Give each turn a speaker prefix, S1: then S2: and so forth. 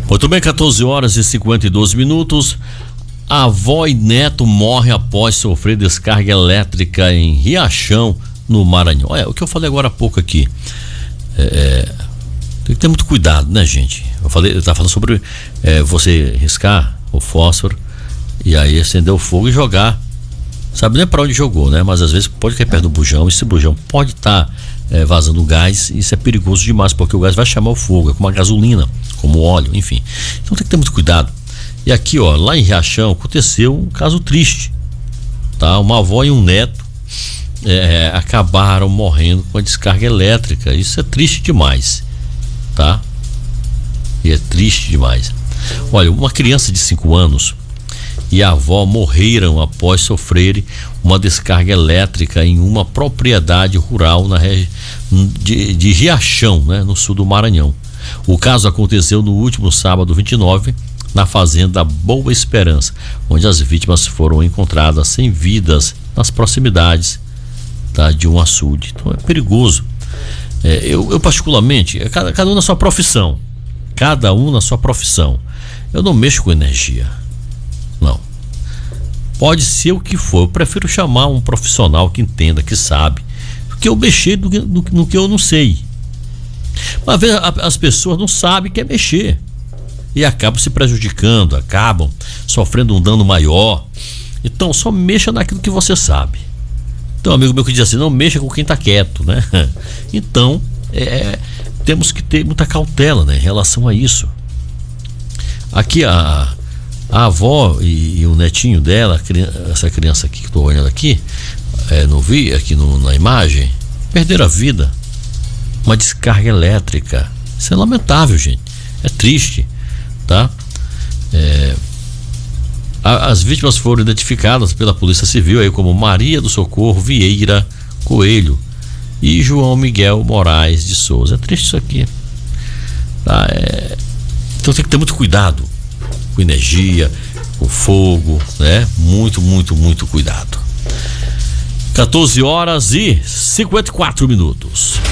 S1: Muito bem, 14 horas e 52 minutos. A avó e neto morrem após sofrer descarga elétrica em Riachão, no Maranhão. É o que eu falei agora há pouco aqui. Tem que ter muito cuidado, né, gente? Eu estava falando sobre você riscar o fósforo e aí acender o fogo e jogar. Sabe nem para onde jogou, né? Mas às vezes pode cair perto do bujão. Esse bujão pode estar vazando gás. Isso é perigoso demais, porque o gás vai chamar o fogo. É como a gasolina, como óleo, enfim. Então tem que ter muito cuidado. E aqui, ó, lá em Riachão aconteceu um caso triste, tá? Uma avó e um neto acabaram morrendo com a descarga elétrica. Isso é triste demais, tá? E é triste demais. Olha, uma criança de 5 anos e a avó morreram após sofrerem uma descarga elétrica em uma propriedade rural na região de Riachão, né, no sul do Maranhão. O caso aconteceu no último sábado 29, na fazenda Boa Esperança, onde as vítimas foram encontradas sem vidas nas proximidades, tá, de um açude. Então é perigoso. Eu particularmente, cada um na sua profissão, eu não mexo com energia, não. Pode ser o que for, eu prefiro chamar um profissional que entenda, que sabe, do que eu mexer no que eu não sei. Mas às vezes as pessoas não sabem que é mexer e acabam se prejudicando, acabam sofrendo um dano maior. Então só mexa naquilo que você sabe. Então, amigo meu que diz assim, não mexa com quem tá quieto, né? Então temos que ter muita cautela, né, em relação a isso. Aqui a avó e o netinho dela, essa criança aqui que estou olhando aqui, na imagem, perderam a vida. Uma descarga elétrica. Isso é lamentável, gente. É triste, tá? As vítimas foram identificadas pela Polícia Civil aí como Maria do Socorro Vieira Coelho e João Miguel Moraes de Souza. É triste isso aqui, tá? Então tem que ter muito cuidado com energia, com fogo, né? Muito, muito, muito cuidado. 14 horas e 54 minutos.